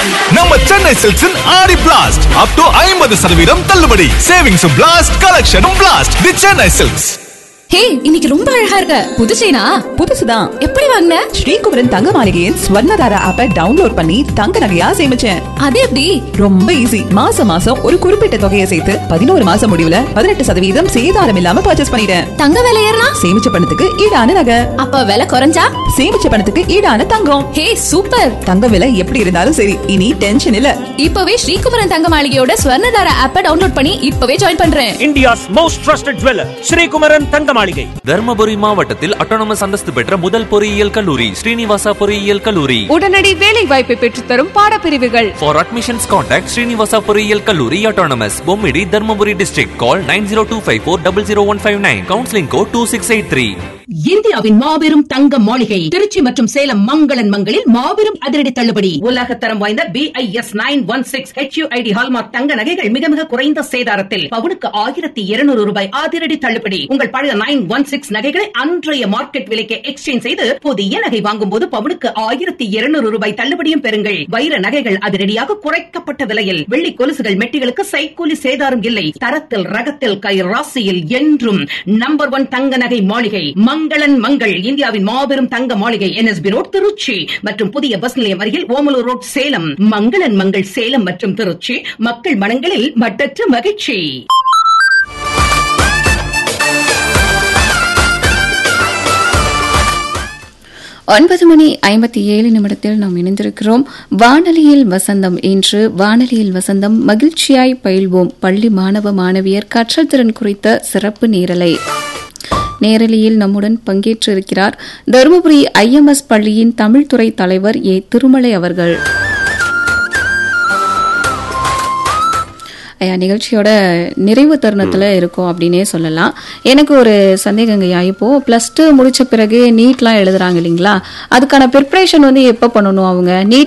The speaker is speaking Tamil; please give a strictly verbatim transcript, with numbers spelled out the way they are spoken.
நம்ம சென்னை சில்க்ஸின் ஆடி பிளாஸ்ட் அப் டு ஐம்பது சதவீதம் தள்ளுபடி. Savings blast, கலெக்ஷனும் blast. தி சென்னை சில்க்ஸ். ஹே, இன்னைக்கு ரொம்ப அழகா இருக்க. புது செயினா? புதுசுதான். எப்படி வாங்குன? ஸ்ரீகுமரன் தங்க மாளிகையின் ஸ்வர்ணதாரா ஆப்பை டவுன்லோட் பண்ணி தங்க நகையா சேமிச்சேன். அது எப்படி? ரொம்ப ஈஸி. மாசம் மாசம் ஒரு குறிப்பிட்ட தொகையை சேர்த்து பதினோரு மாசம் முடிவுல பதினெட்டு சதவீதம் சேதாரம் இல்லாம பர்ச்சேஸ் பண்ணிட்டேன். தங்க விலை ஏறினா? சேமிச்ச பணத்துக்கு ஈடான நகை. அப்ப விலை குறைஞ்சா? சேமிச்ச பணத்துக்கு ஈடான தங்கம். ஹே, சூப்பர். தங்க விலை எப்படி இருந்தாலும் சரி, இனி டென்ஷன் இல்ல. இப்பவே ஸ்ரீகுமரன் தங்க மாளிகையோட ஸ்வர்ணதாரா ஆப்பை டவுன்லோட் பண்ணி இப்பவே ஜாயின் பண்றேன். India's most trusted jeweller Sri Kumaran தங்க மாளிகை. தர்மபுரி மாவட்டத்தில் அட்டானமஸ் அந்தஸ்து பெற்ற முதல் பொறியியல் கல்லூரி ஸ்ரீனிவாசா பொறியியல் கல்லூரி. உடனடி வேலை வாய்ப்பை பெற்றுத்தரும் பாடப்பிரிவுகள். For admissions contact ஸ்ரீனிவாசா பொறியியல் கல்லூரி autonomous, Bommidi, Dharmapuri district. Call nine zero two five four zero zero one five nine. Counseling code two six eight three. இந்தியாவின் மாபெரும் தங்க மாளிகை திருச்சி மற்றும் சேலம் மங்களன் மங்களில் மாபெரும் அதிரடி தள்ளுபடி. உலக தரம் வாய்ந்த B I S nine one six H you I D hallmark தங்க நகைகள் மிக மிக குறைந்த சேதாரத்தில் பவுனுக்கு ஆயிரத்தி இருநூறு ரூபாய் அதிரடி தள்ளுபடி. உங்கள் பழைய நைன் ஒன் சிக்ஸ் நகைகளை அன்றைய மார்க்கெட் விலைக்கு எக்ஸ்சேஞ்ச் செய்து புதிய நகை வாங்கும் போது பவுனுக்கு ஆயிரத்தி இருநூறு ரூபாய் தள்ளுபடியும் பெறுங்கள். வைர நகைகள் அதிரடியாக குறைக்கப்பட்ட விலையில். வெள்ளி கொலுசுகள் மெட்டிகளுக்கு சைக்கூலி சேதாரம் இல்லை. தரத்தில் ரகத்தில் கை ராசியில் என்றும் நம்பர் ஒன் தங்க நகை மாளிகை மங்களன் மங்கள். இந்தியாவின் மாபெரும் தங்க மாளிகை N S B road Trichy மற்றும் புதிய பஸ் நிலையம் அருகில் ஓமலூர் ரோட் சேலம். மங்களன் மங்கள் சேலம் மற்றும் திருச்சி. மக்கள் மனங்களில் மட்டற்ற மகிழ்ச்சி. ஒன்பது மணி ஐம்பத்தி ஏழு நிமிடத்தில் நாம் இணைந்திருக்கிறோம். வானொலியில் வசந்தம். இன்று வானொலியில் வசந்தம் மகிழ்ச்சியாய் பயில்வோம் பள்ளி மாணவ மாணவியர் கற்றல் திறன் குறித்த சிறப்பு நேரலை. நேரலையில் நம்முடன் பங்கேற்றிருக்கிறார் தருமபுரி ஐ எம் எஸ் பள்ளியின் தமிழ் துறை தலைவர் ஏ திருமலை அவர்கள். நிகழ்ச்சியோட நிறைவு தருணத்தில் இருக்கும் அப்படின்னே சொல்லலாம். எனக்கு ஒரு சந்தேகங்கய்யா, இப்போ பிளஸ் டூ முடிச்ச பிறகு நீட்லாம் எழுதுறாங்க இல்லைங்களா, அதுக்கான ப்ரிப்பரேஷன் வந்து எப்போ பண்ணணும்? அவங்க நீட்